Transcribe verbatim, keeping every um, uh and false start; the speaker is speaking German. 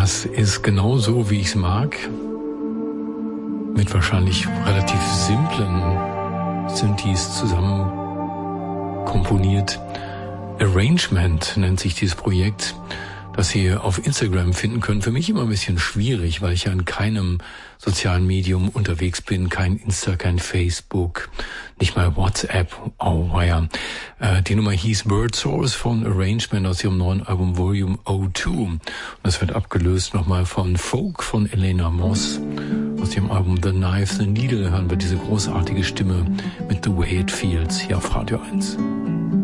Das ist genau so, wie ich es mag. Mit wahrscheinlich relativ simplen Synthes zusammen komponiert. Arrangement nennt sich dieses Projekt, das Sie auf Instagram finden können. Für mich immer ein bisschen schwierig, weil ich ja in keinem sozialen Medium unterwegs bin. Kein Insta, kein Facebook, nicht mal WhatsApp. Oh, ja. Äh, die Nummer hieß Bird Source von Arrangement aus ihrem neuen Album Volume null zwei. Und das wird abgelöst nochmal von Folk von Elena Moss. Aus ihrem Album The Knife, The Needle hören wir diese großartige Stimme mit The Way It Feels hier auf Radio eins.